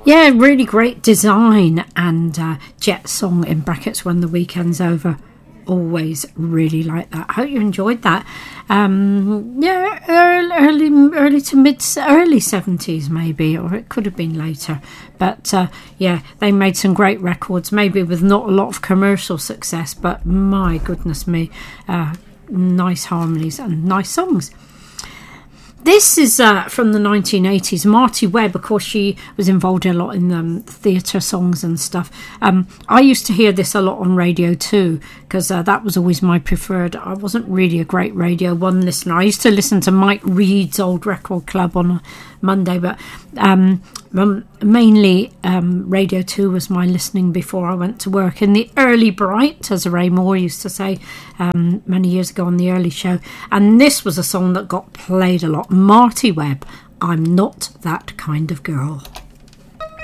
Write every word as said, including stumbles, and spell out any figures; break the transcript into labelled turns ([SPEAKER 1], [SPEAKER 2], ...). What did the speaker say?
[SPEAKER 1] Yeah, really great design, and uh, Jet Song in brackets when the weekend's over. Always really like that. Hope you enjoyed that. Um, yeah, early, early to mid, early seventies maybe, or it could have been later. But uh, yeah, they made some great records, maybe with not a lot of commercial success, but my goodness me, uh, nice harmonies and nice songs. This is uh, from the nineteen eighties. Marti Webb, of course, she was involved a lot in um, theatre songs and stuff. Um, I used to hear this a lot on radio too, because uh, that was always my preferred. I wasn't really a great Radio one listener. I used to listen to Mike Reed's Old Record Club on a Monday, but um, mainly um, Radio two was my listening before I went to work. In the early bright, as Ray Moore used to say um, many years ago on the early show. And this was a song that got played a lot. Marti Webb, I'm Not That Kind of Girl.